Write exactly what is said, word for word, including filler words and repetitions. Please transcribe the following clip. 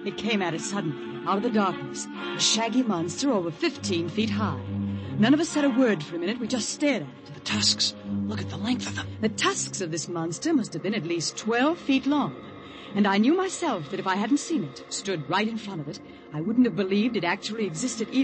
It came at us suddenly, out of the darkness, a shaggy monster over fifteen feet high. None of us said a word for a minute. We just stared at it. The tusks. Look at the length of them. The tusks of this monster must have been at least twelve feet long. And I knew myself that if I hadn't seen it, stood right in front of it, I wouldn't have believed it actually existed either.